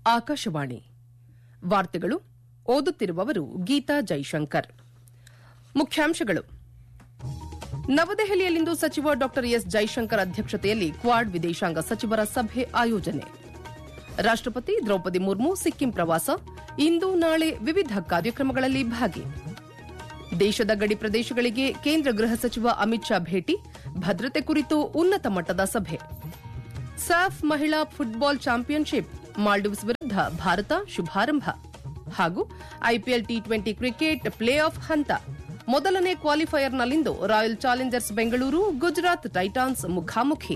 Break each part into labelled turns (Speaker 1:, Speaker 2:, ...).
Speaker 1: ಆಕಾಶವಾಣಿ ವಾರ್ತೆಗಳು ಓದುತ್ತಿರುವವರು ಗೀತಾ ಜೈಶಂಕರ್. ಮುಖ್ಯಾಂಶಗಳು. ನವದೆಹಲಿಯಲ್ಲಿಂದು ಸಚಿವ ಡಾ ಎಸ್ ಜೈಶಂಕರ್ ಅಧ್ಯಕ್ಷತೆಯಲ್ಲಿ ಕ್ವಾಡ್ ವಿದೇಶಾಂಗ ಸಚಿವರ ಸಭೆ ಆಯೋಜನೆ. ರಾಷ್ಟಪತಿ ದ್ರೌಪದಿ ಮುರ್ಮು ಸಿಕ್ಕಿಂ ಪ್ರವಾಸ, ಇಂದು ನಾಳೆ ವಿವಿಧ ಕಾರ್ಯಕ್ರಮಗಳಲ್ಲಿ ಭಾಗಿ. ದೇಶದ ಗಡಿ ಪ್ರದೇಶಗಳಿಗೆ ಕೇಂದ್ರ ಗೃಹ ಸಚಿವ ಅಮಿತ್ ಶಾ ಭೇಟಿ, ಭದ್ರತೆ ಕುರಿತು ಉನ್ನತ ಮಟ್ಟದ ಸಭೆ. ಸಾಫ್ ಮಹಿಳಾ ಫುಟ್ಬಾಲ್ ಚಾಂಪಿಯನ್ಶಿಪ್, ಮಾಲ್ಡೀವ್ಸ್ ವಿರುದ್ಧ ಭಾರತ ಶುಭಾರಂಭ. ಹಾಗೂ IPL T20 cricket play of ಹಂತ, ಮೊದಲನೇ ಕ್ವಾಲಿಫೈಯರ್ನಲ್ಲಿಂದು royal Challengers Bengaluru Gujarat Titans ಮುಖಾಮುಖಿ.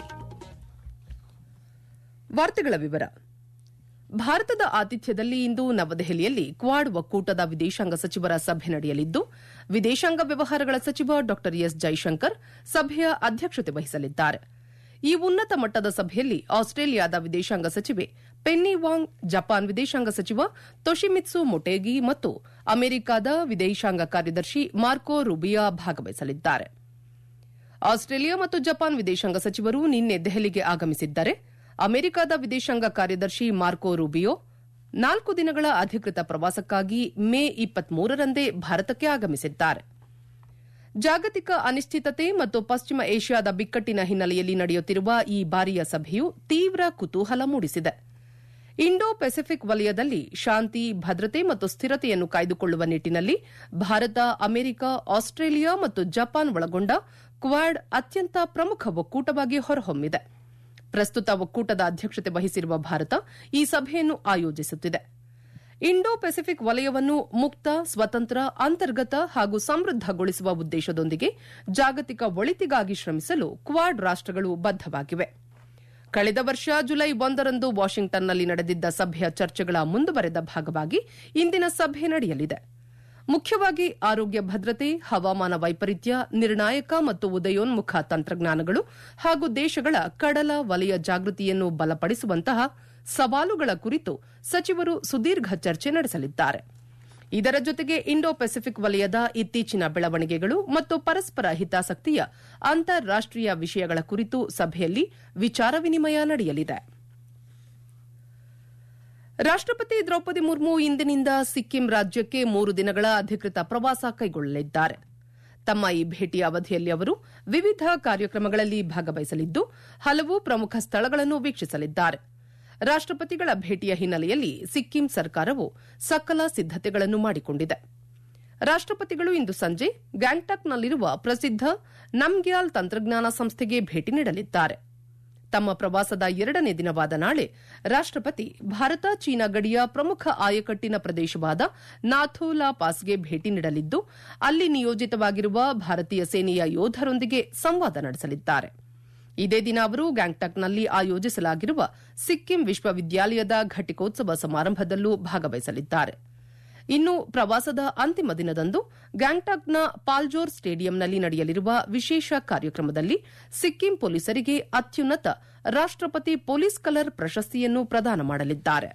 Speaker 1: ವಾರ್ತೆಗಳ ವಿವರ. ಭಾರತದ ಆತಿಥ್ಯದಲ್ಲಿ ಇಂದು ನವದೆಹಲಿಯಲ್ಲಿ ಕ್ವಾಡ್ ಒಕ್ಕೂಟದ ವಿದೇಶಾಂಗ ಸಚಿವರ ಸಭೆ ನಡೆಯಲಿದ್ದು, ವಿದೇಶಾಂಗ ವ್ಯವಹಾರಗಳ ಸಚಿವ ಡಾ ಎಸ್ ಜೈಶಂಕರ್ ಸಭೆಯ ಅಧ್ಯಕ್ಷತೆ ವಹಿಸಲಿದ್ದಾರೆ. ಈ ಉನ್ನತ ಮಟ್ಟದ ಸಭೆಯಲ್ಲಿ ಆಸ್ಟ್ರೇಲಿಯಾದ ವಿದೇಶಾಂಗ ಸಚಿವೆ ಪೆನ್ನಿ ವಾಂಗ್, ಜಪಾನ್ ವಿದೇಶಾಂಗ ಸಚಿವ ತೊಶಿಮಿತ್ಸು ಮೊಟೇಗಿ ಮತ್ತು ಅಮೆರಿಕದ ವಿದೇಶಾಂಗ ಕಾರ್ಯದರ್ಶಿ ಮಾರ್ಕೊ ರೂಬಿಯಾ ಭಾಗವಹಿಸಲಿದ್ದಾರೆ. ಆಸ್ಟ್ರೇಲಿಯಾ ಮತ್ತು ಜಪಾನ್ ವಿದೇಶಾಂಗ ಸಚಿವರು ನಿನ್ನೆ ದೆಹಲಿಗೆ ಆಗಮಿಸಿದ್ದರೆ, ಅಮೆರಿಕದ ವಿದೇಶಾಂಗ ಕಾರ್ಯದರ್ಶಿ ಮಾರ್ಕೊ ರೂಬಿಯೋ 4 ದಿನಗಳ ಅಧಿಕೃತ ಪ್ರವಾಸಕ್ಕಾಗಿ ಮೇ 23ರಂದೇ ಭಾರತಕ್ಕೆ ಆಗಮಿಸಿದ್ದಾರೆ. ಜಾಗತಿಕ ಅನಿಶ್ಚಿತತೆ ಮತ್ತು ಪಶ್ಚಿಮ ಏಷ್ಯಾದ ಬಿಕ್ಕಟ್ಟಿನ ಹಿನ್ನೆಲೆಯಲ್ಲಿ ನಡೆಯುತ್ತಿರುವ ಈ ಬಾರಿಯ ಸಭೆಯು ತೀವ್ರ ಕುತೂಹಲ ಮೂಡಿಸಿದೆ. ಇಂಡೋ ಪೆಸಿಫಿಕ್ ವಲಯದಲ್ಲಿ ಶಾಂತಿ, ಭದ್ರತೆ ಮತ್ತು ಸ್ಥಿರತೆಯನ್ನು ಕಾಯ್ದುಕೊಳ್ಳುವ ನಿಟ್ಟಿನಲ್ಲಿ ಭಾರತ, ಅಮೆರಿಕ, ಆಸ್ಟ್ರೇಲಿಯಾ ಮತ್ತು ಜಪಾನ್ ಒಳಗೊಂಡ ಕ್ವಾಡ್ ಅತ್ಯಂತ ಪ್ರಮುಖ ಒಕ್ಕೂಟವಾಗಿ ಹೊರಹೊಮ್ಮಿದೆ. ಪ್ರಸ್ತುತ ಒಕ್ಕೂಟದ ಅಧ್ಯಕ್ಷತೆ ವಹಿಸಿರುವ ಭಾರತ ಈ ಸಭೆಯನ್ನು ಆಯೋಜಿಸುತ್ತಿದೆ. ಇಂಡೋ ಪೆಸಿಫಿಕ್ ವಲಯವನ್ನು ಮುಕ್ತ, ಸ್ವತಂತ್ರ, ಅಂತರ್ಗತ ಹಾಗೂ ಸಮೃದ್ದಗೊಳಿಸುವ ಉದ್ದೇಶದೊಂದಿಗೆ ಜಾಗತಿಕ ಒಳಿತಿಗಾಗಿ ಶ್ರಮಿಸಲು ಕ್ವಾಡ್ ರಾಷ್ಟಗಳು ಬದ್ದವಾಗಿವೆ. ಕಳೆದ ವರ್ಷ ಜುಲೈ 1ರಂದು ವಾಷಿಂಗ್ಟನ್ನಲ್ಲಿ ನಡೆದಿದ್ದ ಸಭೆಯ ಚರ್ಚೆಗಳ ಮುಂದುವರೆದ ಭಾಗವಾಗಿ ಇಂದಿನ ಸಭೆ ನಡೆಯಲಿದೆ. ಮುಖ್ಯವಾಗಿ ಆರೋಗ್ಯ ಭದ್ರತೆ, ಹವಾಮಾನ ವೈಪರೀತ್ಯ, ನಿರ್ಣಾಯಕ ಮತ್ತು ಉದಯೋನ್ಮುಖ ತಂತ್ರಜ್ಞಾನಗಳು ಹಾಗೂ ದೇಶಗಳ ಕಡಲ ವಲಯ ಜಾಗೃತಿಯನ್ನು ಬಲಪಡಿಸುವಂತಹ ಸವಾಲುಗಳ ಕುರಿತು ಸಚಿವರು ಸುದೀರ್ಘ ಚರ್ಚೆ ನಡೆಸಲಿದ್ದಾರೆ. ಇದರ ಜೊತೆಗೆ ಇಂಡೋ ಪೆಸಿಫಿಕ್ ವಲಯದ ಇತ್ತೀಚಿನ ಬೆಳವಣಿಗೆಗಳು ಮತ್ತು ಪರಸ್ಪರ ಹಿತಾಸಕ್ತಿಯ ಅಂತಾರಾಷ್ಟೀಯ ವಿಷಯಗಳ ಕುರಿತು ಸಭೆಯಲ್ಲಿ ವಿಚಾರ ವಿನಿಮಯ ನಡೆಯಲಿದೆ. ರಾಷ್ಟಪತಿ ದ್ರೌಪದಿ ಮುರ್ಮು ಇಂದಿನಿಂದ ಸಿಕ್ಕಿಂ ರಾಜ್ಯಕ್ಕೆ 3 ದಿನಗಳ ಅಧಿಕೃತ ಪ್ರವಾಸ ಕೈಗೊಳ್ಳಲಿದ್ದಾರೆ. ತಮ್ಮ ಈ ಭೇಟಿಯ ಅವಧಿಯಲ್ಲಿ ಅವರು ವಿವಿಧ ಕಾರ್ಯಕ್ರಮಗಳಲ್ಲಿ ಭಾಗವಹಿಸಲಿದ್ದು, ಹಲವು ಪ್ರಮುಖ ಸ್ಥಳಗಳನ್ನು ವೀಕ್ಷಿಸಲಿದ್ದಾರೆ. ರಾಷ್ಟಪತಿಗಳ ಭೇಟಿಯ ಹಿನ್ನೆಲೆಯಲ್ಲಿ ಸಿಕ್ಕಿಂ ಸರ್ಕಾರವು ಸಕಲ ಸಿದ್ದತೆಗಳನ್ನು ಮಾಡಿಕೊಂಡಿದೆ. ರಾಷ್ಟಪತಿಗಳು ಇಂದು ಸಂಜೆ ಗ್ಯಾಂಗ್ಟಾಕ್ನಲ್ಲಿರುವ ಪ್ರಸಿದ್ಧ ನಮ್ಗ್ಯಾಲ್ ತಂತ್ರಜ್ಞಾನ ಸಂಸ್ಥೆಗೆ ಭೇಟಿ ನೀಡಲಿದ್ದಾರೆ. ತಮ್ಮ ಪ್ರವಾಸದ 2ನೇ ದಿನವಾದ ನಾಳೆ ರಾಷ್ಟಪತಿ ಭಾರತ ಚೀನಾ ಗಡಿಯ ಪ್ರಮುಖ ಆಯಕಟ್ಟಿನ ಪ್ರದೇಶವಾದ ನಾಥೂ ಲಾ ಪಾಸ್ಗೆ ಭೇಟಿ ನೀಡಲಿದ್ದು, ಅಲ್ಲಿ ನಿಯೋಜಿತವಾಗಿರುವ ಭಾರತೀಯ ಸೇನೆಯ ಯೋಧರೊಂದಿಗೆ ಸಂವಾದ ನಡೆಸಲಿದ್ದಾರೆ. ಇದೇ ದಿನ ಅವರು ಗ್ಯಾಂಗ್ಟಾಕ್ನಲ್ಲಿ ಆಯೋಜಿಸಲಾಗಿರುವ ಸಿಕ್ಕಿಂ ವಿಶ್ವವಿದ್ಯಾಲಯದ ಘಟಿಕೋತ್ಸವ ಸಮಾರಂಭದಲ್ಲೂ ಭಾಗವಹಿಸಲಿದ್ದಾರೆ. ಇನ್ನು ಪ್ರವಾಸದ ಅಂತಿಮ ದಿನದಂದು ಗ್ಯಾಂಗ್ಟಾಕ್ನ ಪಾಲ್ಜೋರ್ ಸ್ಟೇಡಿಯಂನಲ್ಲಿ ನಡೆಯಲಿರುವ ವಿಶೇಷ ಕಾರ್ಯಕ್ರಮದಲ್ಲಿ ಸಿಕ್ಕಿಂ ಪೊಲೀಸರಿಗೆ ಅತ್ಯುನ್ನತ ರಾಷ್ಟಪತಿ ಪೊಲೀಸ್ ಕಲರ್ ಪ್ರಶಸ್ತಿಯನ್ನು ಪ್ರದಾನ ಮಾಡಲಿದ್ದಾರೆ.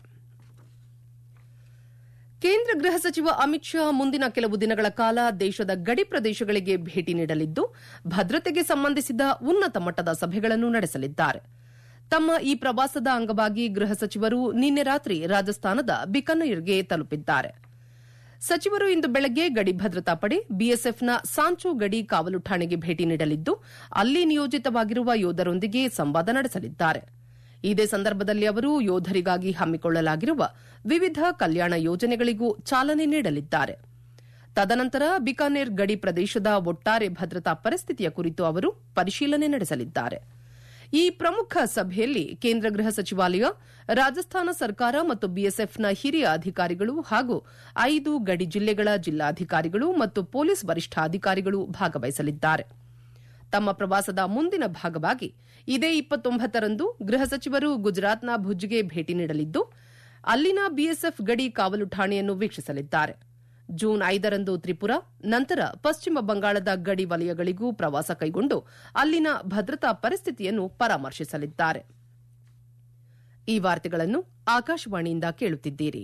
Speaker 1: ಕೇಂದ್ರ ಗೃಹ ಸಚಿವ ಅಮಿತ್ ಶಾ ಮುಂದಿನ ಕೆಲವು ದಿನಗಳ ಕಾಲ ದೇಶದ ಗಡಿ ಪ್ರದೇಶಗಳಿಗೆ ಭೇಟಿ ನೀಡಲಿದ್ದು, ಭದ್ರತೆಗೆ ಸಂಬಂಧಿಸಿದ ಉನ್ನತ ಮಟ್ಟದ ಸಭೆಗಳನ್ನು ನಡೆಸಲಿದ್ದಾರೆ. ತಮ್ಮ ಈ ಪ್ರವಾಸದ ಅಂಗವಾಗಿ ಗೃಹ ಸಚಿವರು ನಿನ್ನೆ ರಾತ್ರಿ ರಾಜಸ್ಥಾನದ ಬಿಕನೇರ್ಗೆ ತಲುಪಿದ್ದಾರೆ. ಸಚಿವರು ಇಂದು ಬೆಳಗ್ಗೆ ಗಡಿ ಭದ್ರತಾ ಪಡೆ ಬಿಎಸ್ಎಫ್ನ ಸಾಂಚೋ ಗಡಿ ಕಾವಲು ಠಾಣೆಗೆ ಭೇಟಿ ನೀಡಲಿದ್ದು, ಅಲ್ಲಿ ನಿಯೋಜಿತವಾಗಿರುವ ಯೋಧರೊಂದಿಗೆ ಸಂವಾದ ನಡೆಸಲಿದ್ದಾರೆ. ಇದೇ ಸಂದರ್ಭದಲ್ಲಿ ಅವರು ಯೋಧರಿಗಾಗಿ ಹಮ್ಮಿಕೊಳ್ಳಲಾಗಿರುವ ವಿವಿಧ ಕಲ್ಯಾಣ ಯೋಜನೆಗಳಿಗೂ ಚಾಲನೆ ನೀಡಲಿದ್ದಾರೆ. ತದನಂತರ ಬಿಕಾನೇರ್ ಗಡಿ ಪ್ರದೇಶದ ಒಟ್ಟಾರೆ ಭದ್ರತಾ ಪರಿಸ್ಥಿತಿಯ ಕುರಿತು ಅವರು ಪರಿಶೀಲನೆ ನಡೆಸಲಿದ್ದಾರೆ. ಈ ಪ್ರಮುಖ ಸಭೆಯಲ್ಲಿ ಕೇಂದ್ರ ಗೃಹ ಸಚಿವಾಲಯ, ರಾಜಸ್ಥಾನ ಸರ್ಕಾರ ಮತ್ತು ಬಿಎಸ್ಎಫ್ನ ಹಿರಿಯ ಅಧಿಕಾರಿಗಳು ಹಾಗೂ 5 ಗಡಿ ಜಿಲ್ಲೆಗಳ ಜಿಲ್ಲಾಧಿಕಾರಿಗಳು ಮತ್ತು ಪೊಲೀಸ್ ವರಿಷ್ಠಾಧಿಕಾರಿಗಳು ಭಾಗವಹಿಸಲಿದ್ದಾರೆ. ತಮ್ಮ ಪ್ರವಾಸದ ಮುಂದಿನ ಭಾಗವಾಗಿ ಇದೇ 29ರಂದು ಗೃಹ ಸಚಿವರು ಗುಜರಾತ್ನ ಭುಜ್ಗೆ ಭೇಟಿ ನೀಡಲಿದ್ದು, ಅಲ್ಲಿನ ಬಿಎಸ್ಎಫ್ ಗಡಿ ಕಾವಲು ಠಾಣೆಯನ್ನು ವೀಕ್ಷಿಸಲಿದ್ದಾರೆ. ಜೂನ್ 5ರಂದು ತ್ರಿಪುರಾ, ನಂತರ ಪಶ್ಚಿಮ ಬಂಗಾಳದ ಗಡಿ ವಲಯಗಳಿಗೂ ಪ್ರವಾಸ ಕೈಗೊಂಡು ಅಲ್ಲಿನ ಭದ್ರತಾ ಪರಿಸ್ಥಿತಿಯನ್ನು ಪರಾಮರ್ಶಿಸಲಿದ್ದಾರೆ. ಈ ವಾರ್ತೆಗಳನ್ನು ಆಕಾಶವಾಣಿಯಿಂದ ಕೇಳುತ್ತಿದ್ದೀರಿ.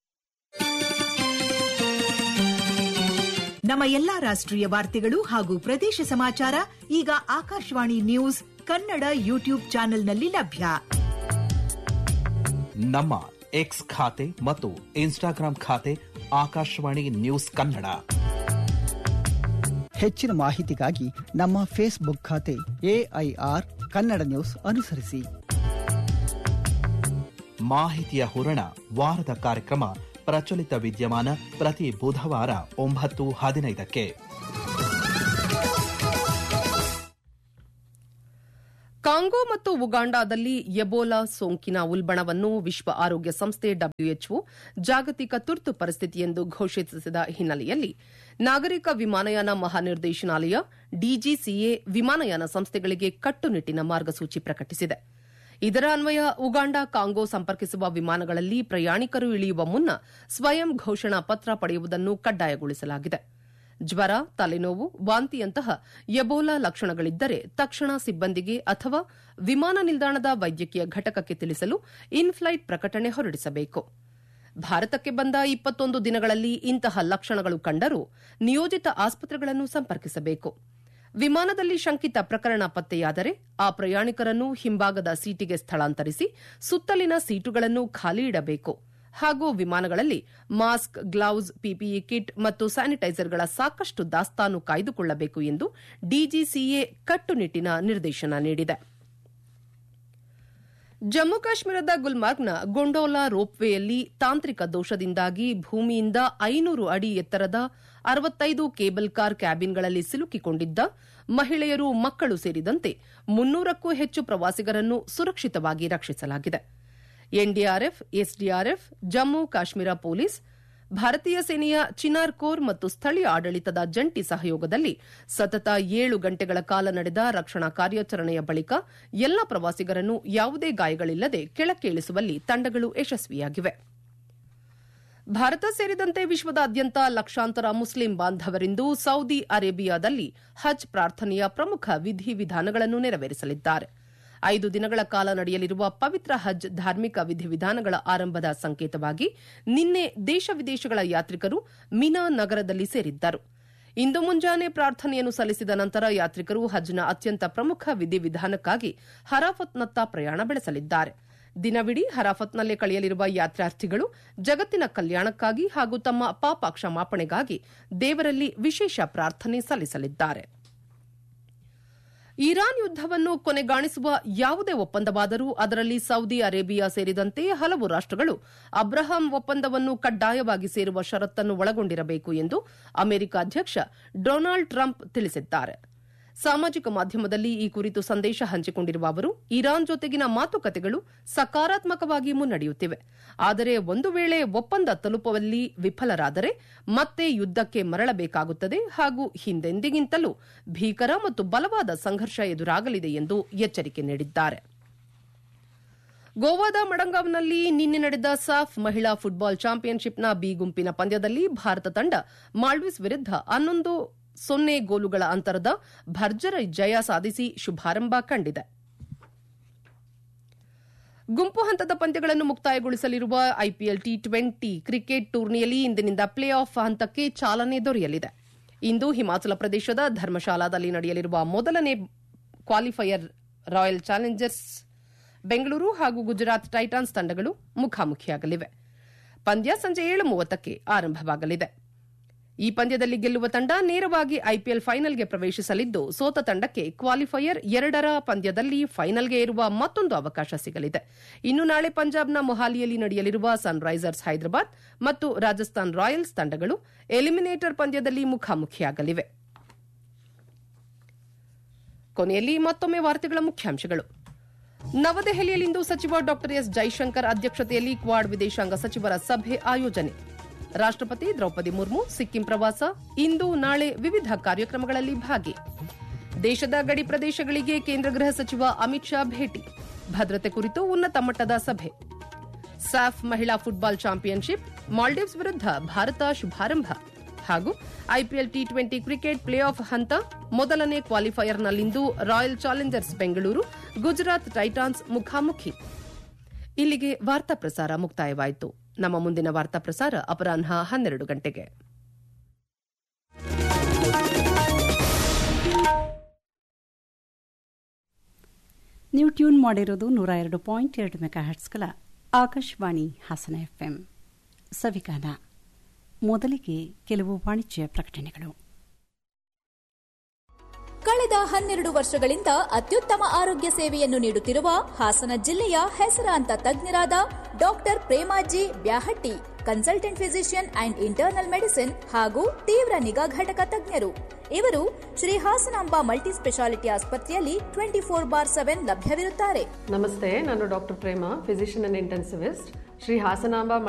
Speaker 2: ನಮ್ಮ ಎಲ್ಲಾ ರಾಷ್ಟ್ರೀಯ ವಾರ್ತೆಗಳು ಹಾಗೂ ಪ್ರದೇಶ ಸಮಾಚಾರ ಈಗ ಆಕಾಶವಾಣಿ ನ್ಯೂಸ್ ಕನ್ನಡ ಯೂಟ್ಯೂಬ್ ಚಾನೆಲ್ನಲ್ಲಿ ಲಭ್ಯ.
Speaker 3: ನಮ್ಮ ಎಕ್ಸ್ ಖಾತೆ ಮತ್ತು ಇನ್ಸ್ಟಾಗ್ರಾಂ ಖಾತೆ ಆಕಾಶವಾಣಿ ನ್ಯೂಸ್ ಕನ್ನಡ.
Speaker 4: ಹೆಚ್ಚಿನ ಮಾಹಿತಿಗಾಗಿ ನಮ್ಮ ಫೇಸ್ಬುಕ್ ಖಾತೆ AIR ಕನ್ನಡ ನ್ಯೂಸ್ ಅನುಸರಿಸಿ.
Speaker 3: ಮಾಹಿತಿಯ ಹೂರಣ ವಾರದ ಕಾರ್ಯಕ್ರಮ ಪ್ರಚಲಿತ ವಿದ್ಯಮಾನ ಪ್ರತಿ ಬುಧವಾರ 9:15.
Speaker 1: ಕಾಂಗೋ ಮತ್ತು ಉಗಾಂಡಾದಲ್ಲಿ ಎಬೋಲಾ ಸೋಂಕಿನ ಉಲ್ಬಣವನ್ನು ವಿಶ್ವ ಆರೋಗ್ಯ ಸಂಸ್ಥೆ WHO ಜಾಗತಿಕ ತುರ್ತು ಪರಿಸ್ಥಿತಿ ಎಂದು ಘೋಷಿಸಿದ ಹಿನ್ನೆಲೆಯಲ್ಲಿ ನಾಗರಿಕ ವಿಮಾನಯಾನ ಮಹಾನಿರ್ದೇಶನಾಲಯ DGCA ವಿಮಾನಯಾನ ಸಂಸ್ಥೆಗಳಿಗೆ ಕಟ್ಟುನಿಟ್ಟಿನ ಮಾರ್ಗಸೂಚಿ ಪ್ರಕಟಿಸಿದೆ. ಇದರ ಅನ್ವಯ ಉಗಾಂಡ ಕಾಂಗೋ ಸಂಪರ್ಕಿಸುವ ವಿಮಾನಗಳಲ್ಲಿ ಪ್ರಯಾಣಿಕರು ಇಳಿಯುವ ಮುನ್ನ ಸ್ವಯಂ ಘೋಷಣಾ ಪತ್ರ ಪಡೆಯುವುದನ್ನು ಕಡ್ಡಾಯಗೊಳಿಸಲಾಗಿದೆ. ಜ್ವರ, ತಲೆನೋವು, ವಾಂತಿಯಂತಹ ಎಬೋಲಾ ಲಕ್ಷಣಗಳಿದ್ದರೆ ತಕ್ಷಣ ಸಿಬ್ಬಂದಿಗೆ ಅಥವಾ ವಿಮಾನ ನಿಲ್ದಾಣದ ವೈದ್ಯಕೀಯ ಘಟಕಕ್ಕೆ ತಿಳಿಸಲು ಇನ್ಫ್ಲೈಟ್ ಪ್ರಕಟಣೆ ಹೊರಡಿಸಬೇಕು. ಭಾರತಕ್ಕೆ ಬಂದ 21 ದಿನಗಳಲ್ಲಿ ಇಂತಹ ಲಕ್ಷಣಗಳು ಕಂಡರೂ ನಿಯೋಜಿತ ಆಸ್ಪತ್ರೆಗಳನ್ನು ಸಂಪರ್ಕಿಸಬೇಕು. ವಿಮಾನದಲ್ಲಿ ಶಂಕಿತ ಪ್ರಕರಣ ಪತ್ತೆಯಾದರೆ ಆ ಪ್ರಯಾಣಿಕರನ್ನು ಹಿಂಭಾಗದ ಸೀಟಿಗೆ ಸ್ಥಳಾಂತರಿಸಿ ಸುತ್ತಲಿನ ಸೀಟುಗಳನ್ನು ಖಾಲಿ ಇಡಬೇಕು ಹಾಗೂ ವಿಮಾನಗಳಲ್ಲಿ ಮಾಸ್ಕ್, ಗ್ಲೌಸ್, PPE ಕಿಟ್ ಮತ್ತು ಸ್ಯಾನಿಟೈಸರ್ಗಳ ಸಾಕಷ್ಟು ದಾಸ್ತಾನು ಕಾಯ್ದುಕೊಳ್ಳಬೇಕು ಎಂದು DGCA ಕಟ್ಟುನಿಟ್ಟಿನ ನಿರ್ದೇಶನ ನೀಡಿದೆ. ಜಮ್ಮು ಕಾಶ್ಮೀರದ ಗುಲ್ಮಾರ್ಗ್ನ ಗೊಂಡೋಲಾ ರೋಪ್ವೇಯಲ್ಲಿ ತಾಂತ್ರಿಕ ದೋಷದಿಂದಾಗಿ ಭೂಮಿಯಿಂದ 500 ಅಡಿ ಎತ್ತರದ 65 ಕೇಬಲ್ ಕಾರ್ ಕ್ಯಾಬಿನ್ಗಳಲ್ಲಿ ಸಿಲುಕಿಕೊಂಡಿದ್ದ ಮಹಿಳೆಯರು, ಮಕ್ಕಳು ಸೇರಿದಂತೆ 300ಕ್ಕೂ ಹೆಚ್ಚು ಪ್ರವಾಸಿಗರನ್ನು ಸುರಕ್ಷಿತವಾಗಿ ರಕ್ಷಿಸಲಾಗಿದೆ. NDRF, SDRF, Jammu Kashmir police, ಭಾರತೀಯ ಸೇನೆಯ ಚಿನಾರ್ ಕೋರ್ ಮತ್ತು ಸ್ಥಳೀಯ ಆಡಳಿತದ ಜಂಟಿ ಸಹಯೋಗದಲ್ಲಿ ಸತತ 7 ಗಂಟೆಗಳ ಕಾಲ ನಡೆದ ರಕ್ಷಣಾ ಕಾರ್ಯಾಚರಣೆಯ ಬಳಿಕ ಎಲ್ಲ ಪ್ರವಾಸಿಗರನ್ನು ಯಾವುದೇ ಗಾಯಗಳಿಲ್ಲದೆ ಕೆಳಕ್ಕೆ ಇಳಿಸುವಲ್ಲಿ ತಂಡಗಳು ಯಶಸ್ವಿಯಾಗಿವೆ. ಭಾರತ ಸೇರಿದಂತೆ ವಿಶ್ವದಾದ್ಯಂತ ಲಕ್ಷಾಂತರ ಮುಸ್ಲಿಂ ಬಾಂಧವರಿಂದು ಸೌದಿ ಅರೇಬಿಯಾದಲ್ಲಿ ಹಜ್ ಪ್ರಾರ್ಥನೆಯ ಪ್ರಮುಖ ವಿಧಿವಿಧಾನಗಳನ್ನು ನೆರವೇರಿಸಲಿದ್ದಾರೆ. 5 ದಿನಗಳ ಕಾಲ ನಡೆಯಲಿರುವ ಪವಿತ್ರ ಹಜ್ ಧಾರ್ಮಿಕ ವಿಧಿವಿಧಾನಗಳ ಆರಂಭದ ಸಂಕೇತವಾಗಿ ನಿನ್ನೆ ದೇಶ ವಿದೇಶಗಳ ಯಾತ್ರಿಕರು ಮಿನಾ ನಗರದಲ್ಲಿ ಸೇರಿದ್ದರು. ಇಂದು ಮುಂಜಾನೆ ಪ್ರಾರ್ಥನೆಯನ್ನು ಸಲ್ಲಿಸಿದ ನಂತರ ಯಾತ್ರಿಕರು ಹಜ್ನ ಅತ್ಯಂತ ಪ್ರಮುಖ ವಿಧಿವಿಧಾನಕ್ಕಾಗಿ ಹರಾಫತ್ನತ್ತ ಪ್ರಯಾಣ ಬೆಳೆಸಲಿದ್ದಾರೆ. ದಿನವಿಡೀ ಹರಾಫತ್ನಲ್ಲೇ ಕಳೆಯಲಿರುವ ಯಾತ್ರಾರ್ಥಿಗಳು ಜಗತ್ತಿನ ಕಲ್ಯಾಣಕ್ಕಾಗಿ ಹಾಗೂ ತಮ್ಮ ಪಾಪ ಕ್ಷಮಾಪಣೆಗಾಗಿ ದೇವರಲ್ಲಿ ವಿಶೇಷ ಪ್ರಾರ್ಥನೆ ಸಲ್ಲಿಸಲಿದ್ದಾರೆ. ಇರಾನ್ ಯುದ್ದವನ್ನು ಕೊನೆಗಾಣಿಸುವ ಯಾವುದೇ ಒಪ್ಪಂದವಾದರೂ ಅದರಲ್ಲಿ ಸೌದಿ ಅರೇಬಿಯಾ ಸೇರಿದಂತೆ ಹಲವು ರಾಷ್ಟಗಳು ಅಬ್ರಹಾಂ ಒಪ್ಪಂದವನ್ನು ಕಡ್ಡಾಯವಾಗಿ ಸೇರುವ ಷರತ್ತನ್ನು ಒಳಗೊಂಡಿರಬೇಕು ಎಂದು ಅಮೆರಿಕ ಅಧ್ಯಕ್ಷ ಡೊನಾಲ್ಡ್ ಟ್ರಂಪ್ ತಿಳಿಸಿದ್ದಾರೆ. ಸಾಮಾಜಿಕ ಮಾಧ್ಯಮದಲ್ಲಿ ಈ ಕುರಿತು ಸಂದೇಶ ಹಂಚಿಕೊಂಡಿರುವ ಅವರು, ಇರಾನ್ ಜೊತೆಗಿನ ಮಾತುಕತೆಗಳು ಸಕಾರಾತ್ಮಕವಾಗಿ ಮುನ್ನಡೆಯುತ್ತಿವೆ. ಆದರೆ ಒಂದು ವೇಳೆ ಒಪ್ಪಂದ ತಲುಪುವಲ್ಲಿ ವಿಫಲರಾದರೆ ಮತ್ತೆ ಯುದ್ದಕ್ಕೆ ಮರಳಬೇಕಾಗುತ್ತದೆ ಹಾಗೂ ಹಿಂದೆಂದಿಗಿಂತಲೂ ಭೀಕರ ಮತ್ತು ಬಲವಾದ ಸಂಘರ್ಷ ಎದುರಾಗಲಿದೆ ಎಂದು ಎಚ್ಚರಿಕೆ ನೀಡಿದ್ದಾರೆ. ಗೋವಾದ ಮಡಂಗಾವ್ನಲ್ಲಿ ನಿನ್ನೆ ನಡೆದ ಸಾಫ್ ಮಹಿಳಾ ಫುಟ್ಬಾಲ್ ಚಾಂಪಿಯನ್ಶಿಪ್ನ ಬಿ ಗುಂಪಿನ ಪಂದ್ಯದಲ್ಲಿ ಭಾರತ ತಂಡ ಮಾಲ್ಡೀವ್ಸ್ ವಿರುದ್ಧ 11-0 ಗೋಲುಗಳ ಅಂತರದ ಭರ್ಜರಿ ಜಯ ಸಾಧಿಸಿ ಶುಭಾರಂಭ ಕಂಡಿದೆ. ಗುಂಪು ಹಂತದ ಪಂದ್ಯಗಳನ್ನು ಮುಕ್ತಾಯಗೊಳಿಸಲಿರುವ IPL T20 ಕ್ರಿಕೆಟ್ ಟೂರ್ನಿಯಲ್ಲಿ ಇಂದಿನಿಂದ ಪ್ಲೇ ಆಫ್ ಹಂತಕ್ಕೆ ಚಾಲನೆ ದೊರೆಯಲಿದೆ. ಇಂದು ಹಿಮಾಚಲ ಪ್ರದೇಶದ ಧರ್ಮಶಾಲಾದಲ್ಲಿ ನಡೆಯಲಿರುವ ಮೊದಲನೇ ಕ್ವಾಲಿಫೈಯರ್ ರಾಯಲ್ ಚಾಲೆಂಜರ್ಸ್ ಬೆಂಗಳೂರು ಹಾಗೂ ಗುಜರಾತ್ ಟೈಟಾನ್ಸ್ ತಂಡಗಳು ಮುಖಾಮುಖಿಯಾಗಲಿವೆ. ಪಂದ್ಯ ಸಂಜೆ 7:30ಕ್ಕೆ ಆರಂಭವಾಗಲಿದೆ. ಈ ಪಂದ್ಯದಲ್ಲಿ ಗೆಲ್ಲುವ ತಂಡ ನೇರವಾಗಿ IPL ಫೈನಲ್ಗೆ ಪ್ರವೇಶಿಸಲಿದ್ದು, ಸೋತ ತಂಡಕ್ಕೆ ಕ್ವಾಲಿಫೈಯರ್ 2ರ ಪಂದ್ಯದಲ್ಲಿ ಫೈನಲ್ಗೆ ಏರುವ ಮತ್ತೊಂದು ಅವಕಾಶ ಸಿಗಲಿದೆ. ಇನ್ನು ನಾಳೆ ಪಂಜಾಬ್ನ ಮೊಹಾಲಿಯಲ್ಲಿ ನಡೆಯಲಿರುವ ಸನ್ರೈಸರ್ಸ್ ಹೈದರಾಬಾದ್ ಮತ್ತು ರಾಜಸ್ಥಾನ್ ರಾಯಲ್ಸ್ ತಂಡಗಳು ಎಲಿಮಿನೇಟರ್ ಪಂದ್ಯದಲ್ಲಿ ಮುಖಾಮುಖಿಯಾಗಲಿವೆ. ಕೊನೆಯಲ್ಲಿ ಮತ್ತೊಮ್ಮೆ ವಾರ್ತೆಗಳ ಮುಖ್ಯಾಂಶಗಳು. ನವದೆಹಲಿಯಲ್ಲಿಂದು ಸಚಿವ ಡಾ ಎಸ್ ಜೈಶಂಕರ್ ಅಧ್ಯಕ್ಷತೆಯಲ್ಲಿ ಕ್ವಾಡ್ ವಿದೇಶಾಂಗ ಸಚಿವರ ಸಭೆ ಆಯೋಜನೆ. ರಾಷ್ಟಪತಿ ದ್ರೌಪದಿ ಮುರ್ಮು ಸಿಕ್ಕಿಂ ಪ್ರವಾಸ, ಇಂದು ನಾಳೆ ವಿವಿಧ ಕಾರ್ಯಕ್ರಮಗಳಲ್ಲಿ ಭಾಗಿ. ದೇಶದ ಗಡಿ ಪ್ರದೇಶಗಳಿಗೆ ಕೇಂದ್ರ ಗೃಹ ಸಚಿವ ಅಮಿತ್ ಶಾ ಭೇಟಿ, ಭದ್ರತೆ ಕುರಿತು ಉನ್ನತ ಮಟ್ಟದ ಸಭೆ. ಸಾಫ್ ಮಹಿಳಾ ಫುಟ್ಬಾಲ್ ಚಾಂಪಿಯನ್ಶಿಪ್, ಮಾಲ್ಡೀವ್ಸ್ ವಿರುದ್ಧ ಭಾರತ ಶುಭಾರಂಭ ಹಾಗೂ IPL T20 cricket play of ಹಂತ ಮೊದಲನೇ ಕ್ವಾಲಿಫೈಯರ್ನಲ್ಲಿಂದು royal Challengers Bengaluru Gujarat Titans ಮುಖಾಮುಖಿ. ಇಲ್ಲಿಗೆ ವಾರ್ತಾ ಪ್ರಸಾರ ಮುಕ್ತಾಯವಾಯಿತು. ನಮ್ಮ ಮುಂದಿನ ವಾರ್ತಾ ಪ್ರಸಾರ ಅಪರಾಹ್ನ 12 ಗಂಟೆಗೆ.
Speaker 5: ನೀವು ಟ್ಯೂನ್ ಮಾಡಿರೋದು 102.2 ಮೆಗಾಹರ್ಟ್ಸ್ಗಳ ಆಕಾಶವಾಣಿ ಹಾಸನ ಎಫ್ಎಂ ಸವಿಗಾನ. ಮೊದಲಿಗೆ ಕೆಲವು ವಾಣಿಜ್ಯ ಪ್ರಕಟಣೆಗಳು.
Speaker 6: ಕಳೆದ 12 ವರ್ಷಗಳಿಂದ ಅತ್ಯುತ್ತಮ ಆರೋಗ್ಯ ಸೇವೆಯನ್ನು ನೀಡುತ್ತಿರುವ ಹಾಸನ ಜಿಲ್ಲೆಯ ಹೆಸರಾಂತ ತಜ್ಞರಾದ doctor Premaji Byahatti, consultant physician and internal medicine ಹಾಗೂ ತೀವ್ರ ನಿಗಾ ಘಟಕ ತಜ್ಞರು. ಇವರು ಶ್ರೀ ಹಾಸನಾಂಬ ಮಲ್ಟಿ ಸ್ಪೆಷಾಲಿಟಿ ಆಸ್ಪತ್ರೆಯಲ್ಲಿ 24/7 ಲಭ್ಯವಿರುತ್ತಾರೆ.
Speaker 7: ನಮಸ್ತೆ, ನಾನು doctor Prema, physician and intensivist, Shri Hasanamba